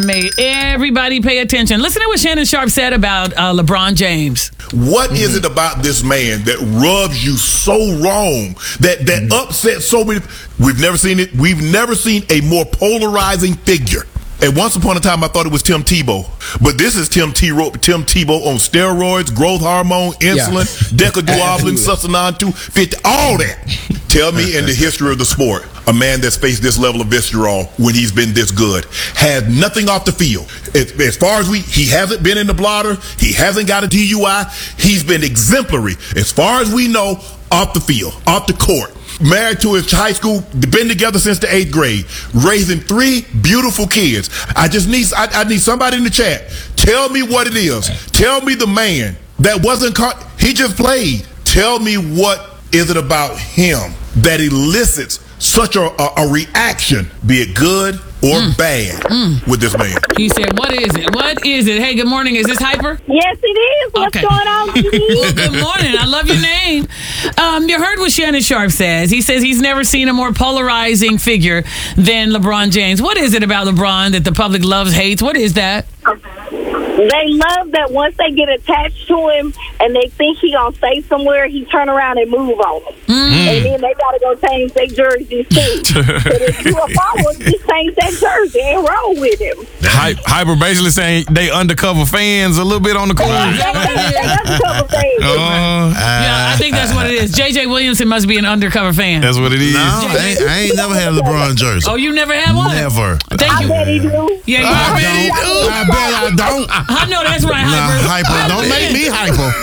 Made everybody pay attention. Listen to what Shannon Sharpe said about LeBron James. What is it about this man that rubs you so wrong, that upsets so many? We've never seen it. We've never seen a more polarizing figure. And once upon a time, I thought it was Tim Tebow. But this is Tim Tebow on steroids, growth hormone, insulin, decaduoblin, succinon 250, all that. Tell me in the history of the sport, a man that's faced this level of visceral when he's been this good has nothing off the field. As far as he hasn't been in the blotter, he hasn't got a DUI, he's been exemplary. As far as we know, off the field, off the court. Married to his high school, been together since the 8th grade, raising 3 beautiful kids. I need somebody in the chat. Tell me what it is. Tell me the man that wasn't caught. He just played. Tell me what is it about him that elicits such a reaction, be it good or bad, with this man. He said, what is it? What is it? Hey, good morning. Is this Hyper? Yes, it is. What's going on, Well, good morning. I love your name. You heard what Shannon Sharpe says. He says he's never seen a more polarizing figure than LeBron James. What is it about LeBron that the public loves, hates? What is that? They love that once they get attached to him and they think he gonna stay somewhere, he turn around and move on them. And then they gotta go change their jerseys too. But if you a follower, just change that jersey and roll with him. Hyper basically saying they undercover fans a little bit on the court. They undercover fans. Yeah, I think that's what it is. J.J. Williamson must be an undercover fan. That's what it is. No, I ain't never had a LeBron jersey. Oh, you never had one? Never. Thank I you. bet he do. Yeah, I bet I don't. I know that's right, Hyper. Hyper, don't make me hyper.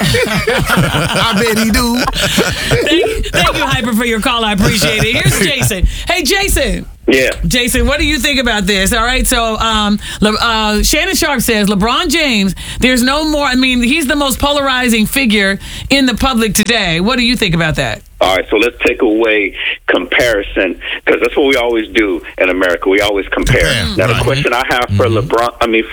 I bet he do. Thank you, Hyper, for your call. I appreciate it. Here's Jason. Hey, Jason. Yeah. Jason, what do you think about this? All right, so Shannon Sharpe says LeBron James, there's no more, I mean, he's the most polarizing figure in the public today. What do you think about that? All right, so let's take away comparison, because that's what we always do in America. We always compare. Now, the question I have for LeBron,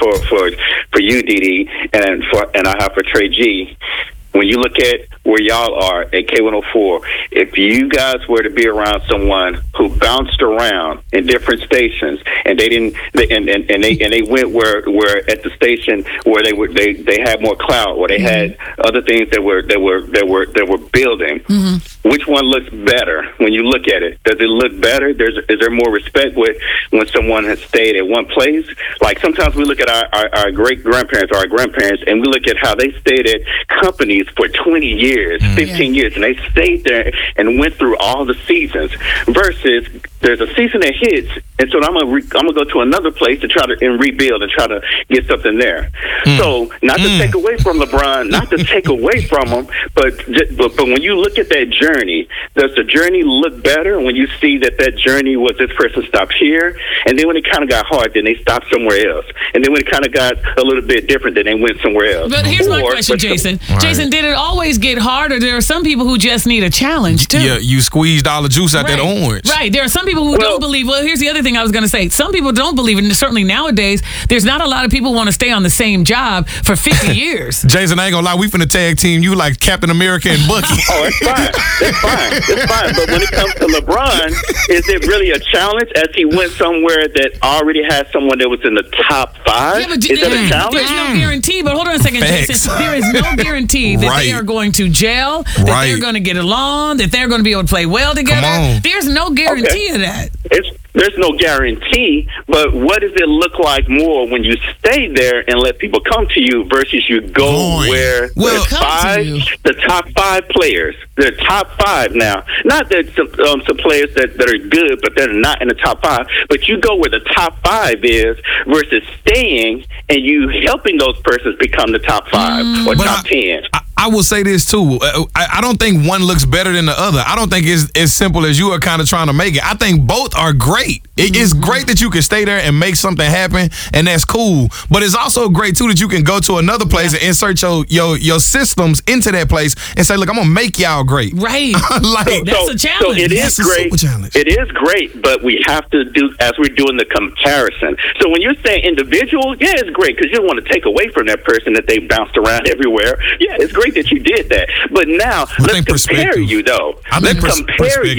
for you, Didi, and I have for Trey G. When you look at where y'all are at K104, if you guys were to be around someone who bounced around in different stations and they didn't, and they went where at the station where they had more clout, or they had other things that were building, which one looks better when you look at it? Does it look better? Is there more respect when someone has stayed at one place? Like sometimes we look at our great grandparents or our grandparents, and we look at how they stayed at companies for 20 years, 15 years, and they stayed there and went through all the seasons. Versus, there's a season that hits, and so I'm gonna go to another place to try to rebuild and try to get something there. So, not to take away from LeBron, not to take away from him, but when you look at that journey, does the journey look better when you see that journey was this person stopped here, and then when it kind of got hard, then they stopped somewhere else, and then when it kind of got a little bit different, then they went somewhere else. But here's my question, Jason. Jason, did it always get harder? There are some people who just need a challenge too. Yeah, you squeezed all the juice out that orange. Right. There are some people who don't believe. Well, here's the other thing I was going to say. Some people don't believe, and certainly nowadays, there's not a lot of people who want to stay on the same job for 50 years. Jason, I ain't gonna lie, we finna tag team you like Captain America and Bucky. Oh, it's fine. It's fine. But when it comes to LeBron, is it really a challenge as he went somewhere that already had someone that was in the top 5? Yeah, but is that a challenge? There's no guarantee. But hold on a second, Jason. There is no guarantee that they are going to gel, that they're going to get along, that they're going to be able to play well together. There's no guarantee of that. There's no guarantee, but what does it look like more when you stay there and let people come to you versus you go where the top 5 players, the top 5 now, not that some players that are good, but they're not in the top 5, but you go where the top 5 is versus staying and you helping those persons become the top 5 or top 10. I will say this too. I don't think one looks better than the other. I don't think it's as simple as you are kind of trying to make it. I think both are great. It's great that you can stay there and make something happen, and that's cool. But it's also great too that you can go to another place and insert your systems into that place and say, look, I'm gonna make y'all great. Right. That's a challenge. So it is great. It is great, but we have to do as we're doing the comparison. So when you're saying individual, yeah, it's great because you don't want to take away from that person that they bounced around everywhere. Yeah, it's great that you did that. But now let's compare you though. Let's compare you.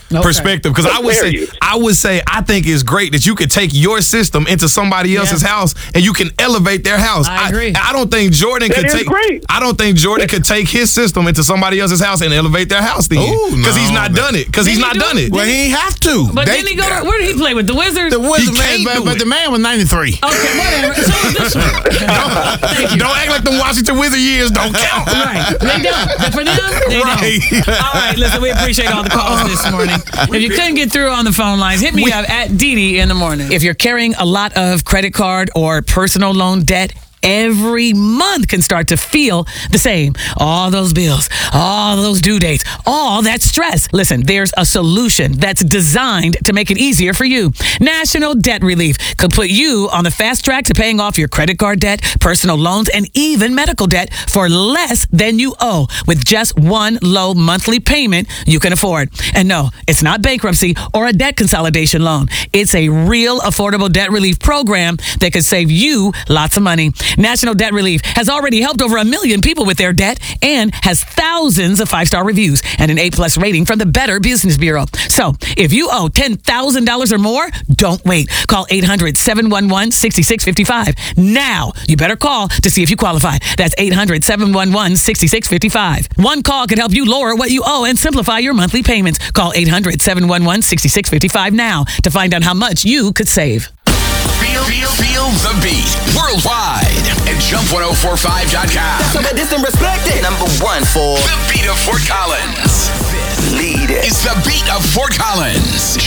perspective, because I would say I think it's great that you could take your system into somebody else's house and you can elevate their house. I agree. I don't think Jordan could take. Great. I don't think Jordan could take his system into somebody else's house and elevate their house then, because he's not done it. Because he's not done it. Well, he ain't have to. But then he go. Where did he play with the Wizards? The Wizards, He can't do but it. the man was 93. Okay, whatever. So this Thank you. Don't act like the Washington Wizard years don't count. Right. They don't. But for them, they don't. All right, listen, we appreciate all the calls this morning. If you couldn't get through on the phone lines, hit me up at Didi in the morning. If you're carrying a lot of credit card or personal loan debt, every month can start to feel the same. All those bills, all those due dates, all that stress. Listen, there's a solution that's designed to make it easier for you. National Debt Relief could put you on the fast track to paying off your credit card debt, personal loans, and even medical debt for less than you owe with just one low monthly payment you can afford. And no, it's not bankruptcy or a debt consolidation loan. It's a real affordable debt relief program that could save you lots of money. National Debt Relief has already helped over 1 million people with their debt and has thousands of 5-star reviews and an A+ rating from the Better Business Bureau. So if you owe $10,000 or more, don't wait. Call 800-711-6655. Now, you better call to see if you qualify. That's 800-711-6655. One call could help you lower what you owe and simplify your monthly payments. Call 800-711-6655 now to find out how much you could save. Feel the beat worldwide at jump1045.com. So that this and respect it. Number one for The beat of Fort Collins. lead it. It's the beat of Fort Collins.